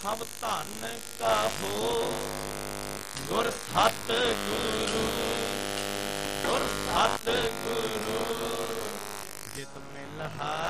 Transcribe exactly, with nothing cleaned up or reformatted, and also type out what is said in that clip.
ਸਭ ਧਨ ਕਹੋ ਗੁਰ ਸਤ ਗੁਰੂ ਗੁਰ ਸਤ ਗੁਰੂ ਜਿਤ ਮਿਲ ਹੈ